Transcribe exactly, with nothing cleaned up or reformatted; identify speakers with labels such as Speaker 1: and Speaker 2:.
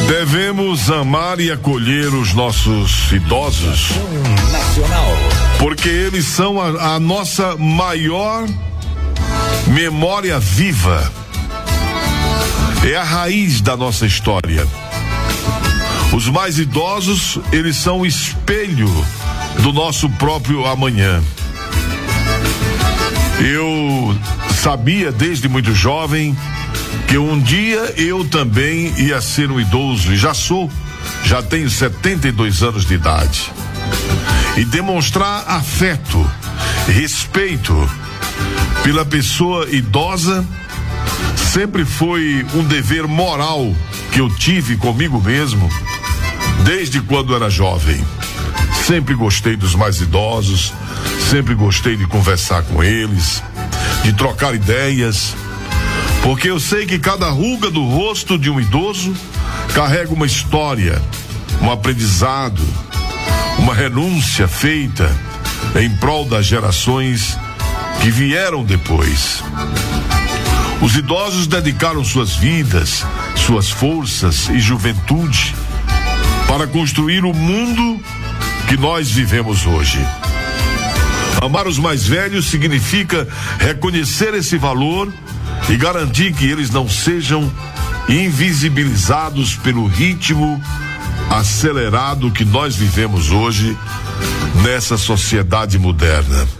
Speaker 1: Devemos amar e acolher os nossos idosos, porque eles são a, a nossa maior memória viva. É a raiz da nossa história. Os mais idosos, eles são o espelho do nosso próprio amanhã. Eu sabia desde muito jovem que um dia eu também ia ser um idoso, e já sou, já tenho setenta e dois anos de idade. E demonstrar afeto, respeito pela pessoa idosa sempre foi um dever moral que eu tive comigo mesmo desde quando era jovem. Sempre gostei dos mais idosos, sempre gostei de conversar com eles, de trocar ideias, porque eu sei que cada ruga do rosto de um idoso carrega uma história, um aprendizado, uma renúncia feita em prol das gerações que vieram depois. Os idosos dedicaram suas vidas, suas forças e juventude para construir o mundo que nós vivemos hoje. Amar os mais velhos significa reconhecer esse valor e garantir que eles não sejam invisibilizados pelo ritmo acelerado que nós vivemos hoje nessa sociedade moderna.